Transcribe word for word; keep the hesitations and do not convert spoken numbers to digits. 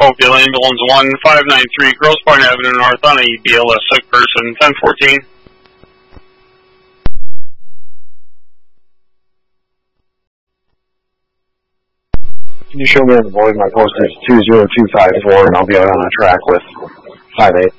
Mobile Ambulance one five nine three, Grosse Pointe Avenue North on a B L S sick person, ten fourteen. Can you show me where the boys? My post is two zero two five four, and I'll be out on a track with five eight.